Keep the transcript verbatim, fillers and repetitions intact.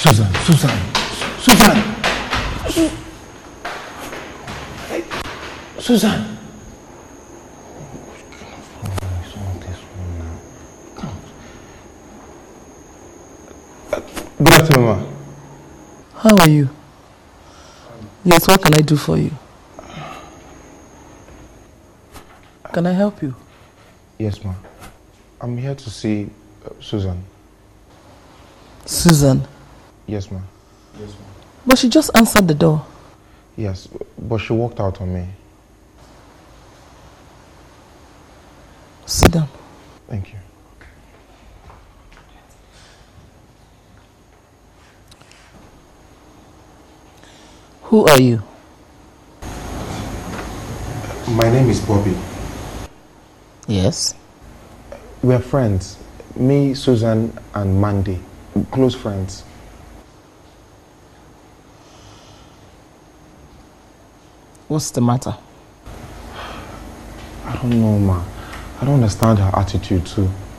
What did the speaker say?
Susan, Susan, Susan! Hey, Susan! Good afternoon, ma. How are you? Yes, what can I do for you? Can I help you? Yes, ma. I'm here to see uh, Susan. Susan? Yes, ma. Yes, ma. But she just answered the door. Yes, but she walked out on me. Sit down. Thank you. Who are you? My name is Bobby. Yes? We're friends. Me, Susan, and Mandy. Close friends. What's the matter? I don't know, ma. I don't understand her attitude too.